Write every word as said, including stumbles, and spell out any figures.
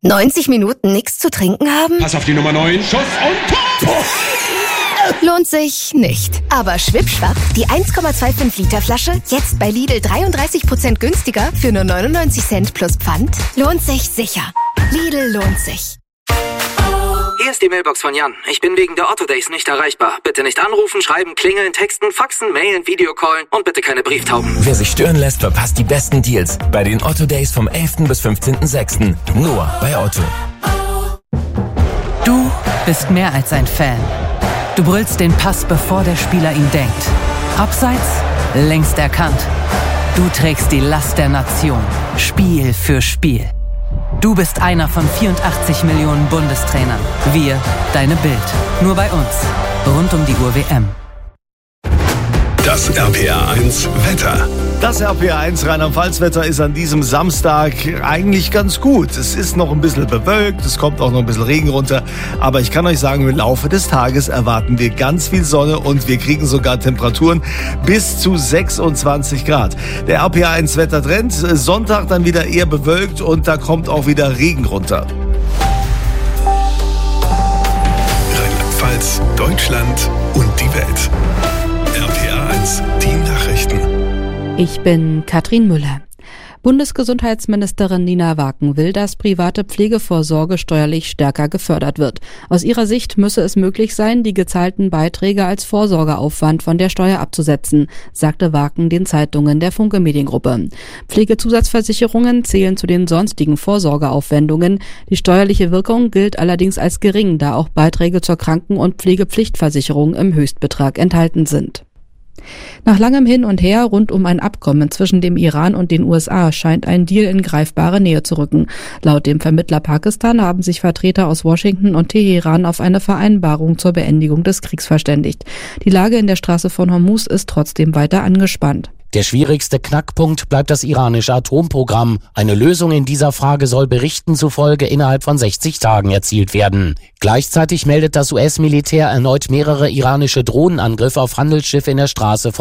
neunzig Minuten nichts zu trinken haben? Pass auf die Nummer neun. Schuss und Tor! Lohnt sich nicht. Aber schwippschwapp, die eins Komma fünfundzwanzig Liter Flasche, jetzt bei Lidl dreiunddreißig Prozent günstiger für nur neunundneunzig Cent plus Pfand. Lohnt sich sicher. Lidl lohnt sich. Hier ist die Mailbox von Jan. Ich bin wegen der Otto Days nicht erreichbar. Bitte nicht anrufen, schreiben, klingeln, texten, faxen, mailen, Videocallen und bitte keine Brieftauben. Wer sich stören lässt, verpasst die besten Deals bei den Otto Days vom elften bis fünfzehnten sechsten Nur bei Otto. Du bist mehr als ein Fan. Du brüllst den Pass, bevor der Spieler ihn denkt. Abseits, längst erkannt. Du trägst die Last der Nation, Spiel für Spiel. Du bist einer von vierundachtzig Millionen Bundestrainern. Wir, deine Bild. Nur bei uns. Rund um die Uhr W M. Das R P R eins Wetter. Das R P R eins Rheinland-Pfalz-Wetter ist an diesem Samstag eigentlich ganz gut. Es ist noch ein bisschen bewölkt, es kommt auch noch ein bisschen Regen runter. Aber ich kann euch sagen, im Laufe des Tages erwarten wir ganz viel Sonne und wir kriegen sogar Temperaturen bis zu sechsundzwanzig Grad. Der R P R eins Wettertrend, Sonntag dann wieder eher bewölkt und da kommt auch wieder Regen runter. Rheinland-Pfalz, Deutschland und die Welt. R P R eins, die Nachrichten. Ich bin Katrin Müller. Bundesgesundheitsministerin Nina Waken will, dass private Pflegevorsorge steuerlich stärker gefördert wird. Aus ihrer Sicht müsse es möglich sein, die gezahlten Beiträge als Vorsorgeaufwand von der Steuer abzusetzen, sagte Waken den Zeitungen der Funke Mediengruppe. Pflegezusatzversicherungen zählen zu den sonstigen Vorsorgeaufwendungen. Die steuerliche Wirkung gilt allerdings als gering, da auch Beiträge zur Kranken- und Pflegepflichtversicherung im Höchstbetrag enthalten sind. Nach langem Hin und Her rund um ein Abkommen zwischen dem Iran und den U S A scheint ein Deal in greifbare Nähe zu rücken. Laut dem Vermittler Pakistan haben sich Vertreter aus Washington und Teheran auf eine Vereinbarung zur Beendigung des Kriegs verständigt. Die Lage in der Straße von Hormuz ist trotzdem weiter angespannt. Der schwierigste Knackpunkt bleibt das iranische Atomprogramm. Eine Lösung in dieser Frage soll Berichten zufolge innerhalb von sechzig Tagen erzielt werden. Gleichzeitig meldet das U S-Militär erneut mehrere iranische Drohnenangriffe auf Handelsschiffe in der Straße